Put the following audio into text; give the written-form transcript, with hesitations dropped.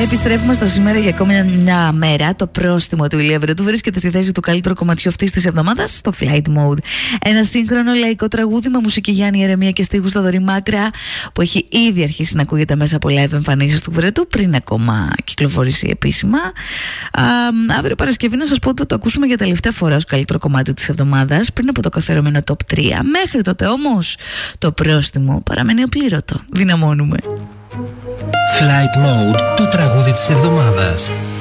Επιστρέφουμε στο σήμερα για ακόμη μια μέρα. Το πρόστιμο του Ηλία Βρετού βρίσκεται στη θέση του καλύτερου κομματιού αυτής της εβδομάδας, στο Flight Mode. Ένα σύγχρονο λαϊκό τραγούδι με μουσική Γιάννη Ερεμία και στίχους Θοδωρή Μάκρα, που έχει ήδη αρχίσει να ακούγεται μέσα από live εμφανίσεις του Βρετού, πριν ακόμα κυκλοφορήσει επίσημα. Αύριο Παρασκευή να σας πω ότι το ακούσουμε για τελευταία φορά ως καλύτερο κομμάτι της εβδομάδας, πριν από το καθιερωμένο top 3. Μέχρι τότε όμως το πρόστιμο παραμένει απλήρωτο. Δυναμώνουμε. Flight Mode, το τραγούδι της εβδομάδας.